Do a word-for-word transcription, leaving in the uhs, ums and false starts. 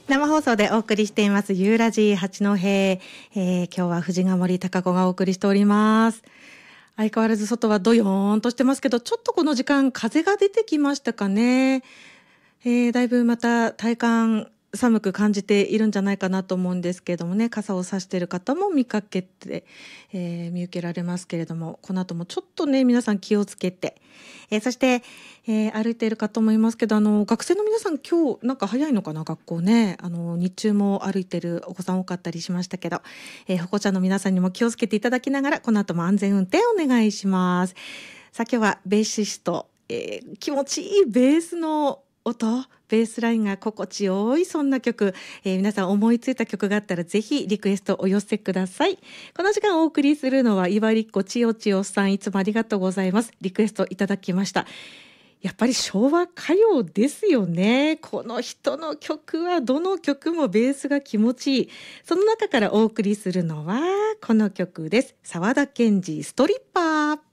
生放送でお送りしていますユーラジ八戸、えー、今日は藤ヶ森貴子がお送りしております。相変わらず外はドヨーンとしてますけど、ちょっとこの時間風が出てきましたかね。えー、だいぶまた体感寒く感じているんじゃないかなと思うんですけれどもね、傘を差している方も見かけて、えー、見受けられますけれども、この後もちょっとね皆さん気をつけて、えー、そして、えー、歩いている方もいますけど、あの学生の皆さん今日なんか早いのかな、学校ね。あの日中も歩いてるお子さん多かったりしましたけど、えー、保護者の皆さんにも気をつけていただきながら、この後も安全運転お願いします。さあ今日はベーシスト、えー、気持ちいいベースの音、ベースラインが心地よい、そんな曲、えー、皆さん思いついた曲があったらぜひリクエストお寄せください。この時間お送りするのは岩りっこちよちよさん、いつもありがとうございます。リクエストいただきました。やっぱり昭和歌謡ですよね。この人の曲はどの曲もベースが気持ちいい。その中からお送りするのはこの曲です。沢田研二ストリッパー。